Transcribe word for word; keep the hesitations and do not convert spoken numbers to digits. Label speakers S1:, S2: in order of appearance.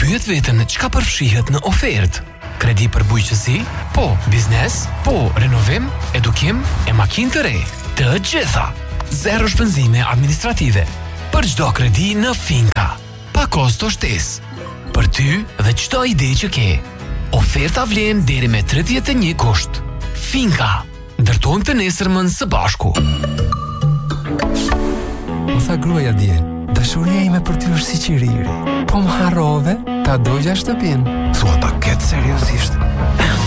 S1: Pyet veten çka përfshihet në ofertë. Kredi për bujqësi? Po. Biznes? Po. Renovim? Edukim? E makinë të re? Të gjitha. Zero shpenzime administrative. Për çdo kredi në Finka. Pa kosto shtesë. Për ty dhe çdo ide që ke. Oferta vlen deri me tridhjetë e një gusht. Finka. Ndërtojmë të nesërmën së bashku.
S2: Më tha gruaja dje, dashuria ime për ty është si qiriri. Po më harrove, ta dogja shtëpinë. Thua ta ketë seriozisht.